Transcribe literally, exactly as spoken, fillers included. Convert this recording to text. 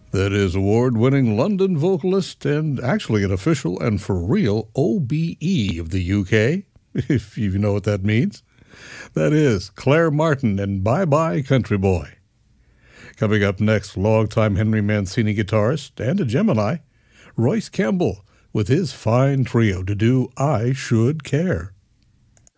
That is award-winning London vocalist and actually an official and for real O B E of the U K, if you know what that means. That is Claire Martin and Bye Bye Country Boy. Coming up next, longtime Henry Mancini guitarist and a Gemini, Royce Campbell, with his fine trio to do I Should Care.